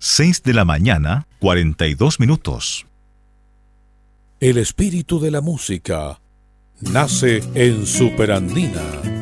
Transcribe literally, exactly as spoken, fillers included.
seis de la mañana, cuarenta y dos minutos. El espíritu de la música nace en Superandina